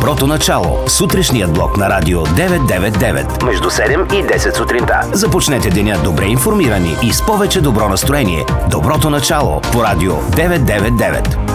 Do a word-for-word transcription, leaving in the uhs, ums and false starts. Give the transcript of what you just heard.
Доброто начало. Сутрешният блок на Радио деветстотин и деветдесет и девет. Между седем и десет сутринта. Започнете деня добре информирани и с повече добро настроение. Доброто начало по Радио деветстотин и деветдесет и девет.